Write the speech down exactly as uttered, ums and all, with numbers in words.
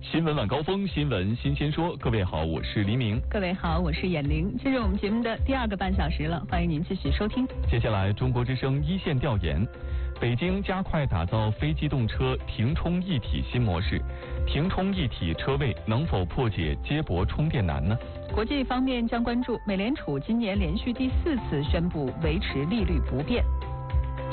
新闻晚高峰，新闻新鲜说。各位好，我是黎明。 各位好，我是闫玲。进入我们节目的第二个半小时了，欢迎您继续收听。 接下来，中国之声一线调研：北京加快打造非机动车停充一体新模式，停充一体车位能否破解接驳充电难呢？ 国际方面将关注美联储今年连续第四次宣布维持利率不变。